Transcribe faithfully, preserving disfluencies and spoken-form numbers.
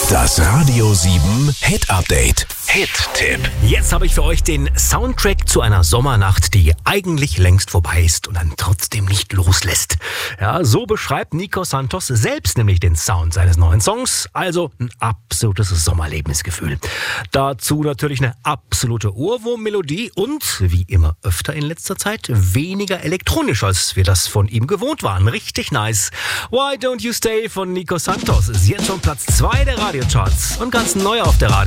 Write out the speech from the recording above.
Das Radio sieben Hit Update. Hit-Tipp. Jetzt habe ich für euch den Soundtrack zu einer Sommernacht, die eigentlich längst vorbei ist und dann trotzdem nicht loslässt. Ja, so beschreibt Nico Santos selbst nämlich den Sound seines neuen Songs. Also ein absolutes Sommerlebensgefühl. Dazu natürlich eine absolute Ohrwurm-Melodie und, wie immer öfter in letzter Zeit, weniger elektronisch, als wir das von ihm gewohnt waren. Richtig nice. Why Don't You Stay von Nico Santos ist jetzt schon Platz zwei der Radiocharts und ganz neu auf der Radio.